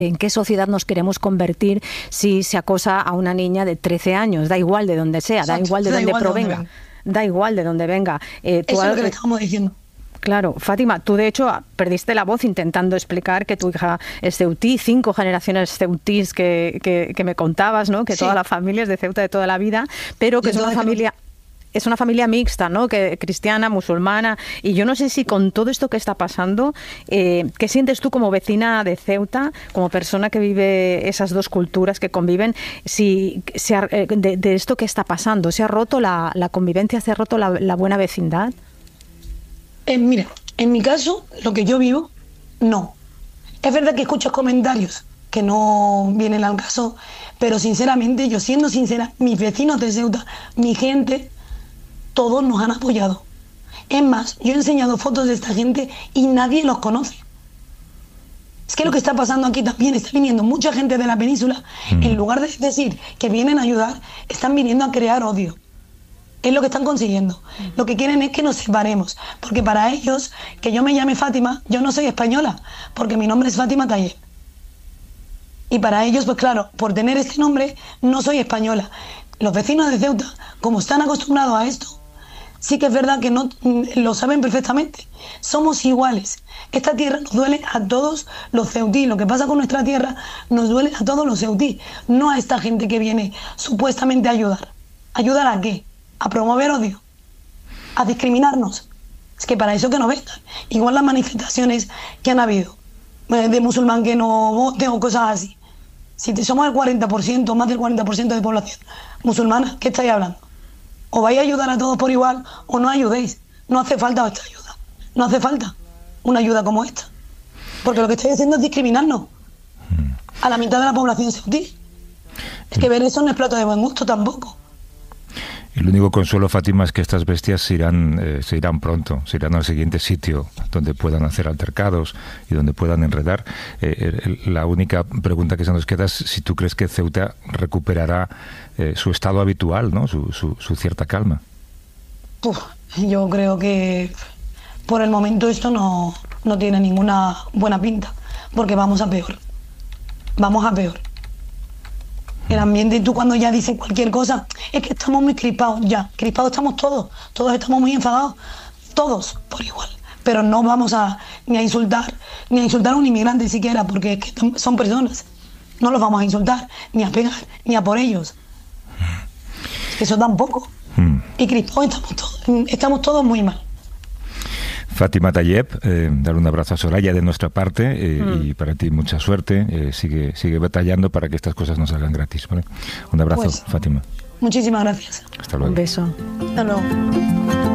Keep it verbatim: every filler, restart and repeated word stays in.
¿En qué sociedad nos queremos convertir si se acosa a una niña de trece años? Da igual de donde sea, da igual de dónde provenga, da igual de dónde venga. Eh, Eso es lo que le estamos diciendo. Claro, Fátima, tú de hecho perdiste la voz intentando explicar que tu hija es ceutí, cinco generaciones ceutís que, que, que me contabas, ¿no? Que sí. Toda la familia es de Ceuta de toda la vida, pero que es una familia... Es una familia mixta, ¿no? Que cristiana, musulmana. Y yo no sé si con todo esto que está pasando, eh, ¿qué sientes tú como vecina de Ceuta, como persona que vive esas dos culturas que conviven? Si se ha, eh, de, de esto que está pasando, ¿se ha roto la, la convivencia, se ha roto la, la buena vecindad? Eh, mira, en mi caso, lo que yo vivo, no. Es verdad que escuchas comentarios que no vienen al caso, pero sinceramente, yo siendo sincera, mis vecinos de Ceuta, mi gente, todos nos han apoyado. Es más, yo he enseñado fotos de esta gente y nadie los conoce. Es que lo que está pasando aquí también, está viniendo mucha gente de la península, mm. en lugar de decir que vienen a ayudar, están viniendo a crear odio. Es lo que están consiguiendo. Mm. Lo que quieren es que nos separemos, porque para ellos, que yo me llame Fátima, yo no soy española, porque mi nombre es Fátima Tayeb. Y para ellos, pues claro, por tener este nombre, no soy española. Los vecinos de Ceuta, como están acostumbrados a esto, sí que es verdad que no lo saben perfectamente. Somos iguales. Esta tierra nos duele a todos los ceutí. Lo que pasa con nuestra tierra nos duele a todos los ceutí. No a esta gente que viene supuestamente a ayudar. ¿Ayudar a qué? A promover odio. A discriminarnos. Es que para eso que no vengan. Igual las manifestaciones que han habido de musulmán que no vote o cosas así. Si somos el cuarenta por ciento, más del cuarenta por ciento de población musulmana, ¿qué estáis hablando? O vais a ayudar a todos por igual o no ayudéis. No hace falta esta ayuda. No hace falta una ayuda como esta. Porque lo que estáis haciendo es discriminarnos a la mitad de la población saudí. Es que ver eso no es plato de buen gusto tampoco. El único consuelo, Fátima, es que estas bestias se irán, eh, se irán pronto, se irán al siguiente sitio donde puedan hacer altercados y donde puedan enredar. Eh, la única pregunta que se nos queda es si tú crees que Ceuta recuperará eh, su estado habitual, ¿no? Su, su, su cierta calma. Uf, yo creo que por el momento esto no, no tiene ninguna buena pinta, porque vamos a peor. Vamos a peor. El ambiente, tú cuando ya dices cualquier cosa, es que estamos muy crispados ya. Crispados estamos todos, todos estamos muy enfadados, todos por igual. Pero no vamos a ni a insultar, ni a insultar a un inmigrante siquiera, porque es que son personas. No los vamos a insultar, ni a pegar, ni a por ellos. Es que eso tampoco. Mm. Y crispados estamos todos, estamos todos muy mal. Fátima Tayeb, eh, dar un abrazo a Soraya de nuestra parte eh, mm. y para ti mucha suerte. Eh, sigue sigue batallando para que estas cosas no salgan gratis, ¿vale? Un abrazo, pues, Fátima. Muchísimas gracias. Hasta luego. Un beso. Hasta luego.